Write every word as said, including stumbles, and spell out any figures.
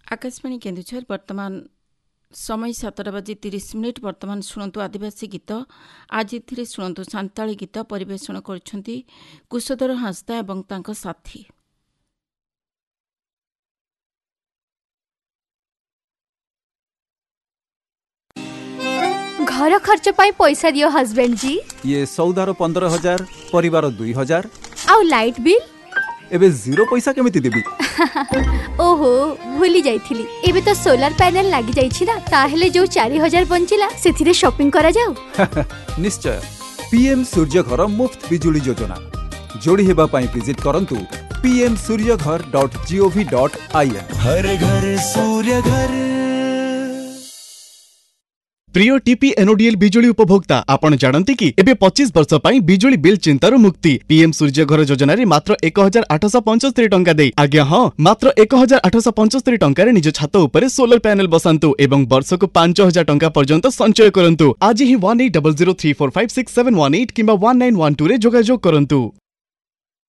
आकाशवाणी केन्दुझर वर्तमान समय सातटा बजे तीस मिनिट। वर्तमान शुणु आदिवासी गीत। आज एथिरे शुणु सांताली गीत परिवेषण करुछंती कुशधर हांसदा एवं तांको साथी। घर खर्च पाई पैसा दियो हस्बैंड जी। ये सौदार पंद्रह हजार परिवार दुई हजार आउ लाइट बिल एबे जीरो पैसा केमिति देबी। ओहो भूली जाइथिली। एबे तो सोलर पैनल लागी जाइछि ना, ताहेले जो चार हजार बंचिला सेथिरे शॉपिंग करा जाऊ। निश्चय पीएम सूर्य घर मुफ्त बिजुली योजना जोड़ी हेबा पाई विजिट करंतु पी एम सूर्य घर dot G O V dot I N. हर घर सूर्य घर। प्रिय टीपी एनओडीएल बिजुली उपभोक्ता आपण जानती कि एबे पच्चीस वर्ष पाई बिजुली बिल चिंतार मुक्ति। पीएम सूर्य घर योजना रे मात्र एक हजार आठ सौ पंचस्तरी टंका दे। आज्ञा हाँ, मात्र एक हजार आठ सौ पंचस्तरी टंका रे निज छात उपरे सोलर पैनल बसांतु एवं वर्ष को पांच हजार टंका पर्यंत संचय करंतु। आज ही one eight double zero three four five six seven one eight किंबा वन नाइन वन टू रे जोगाजोग करंतु।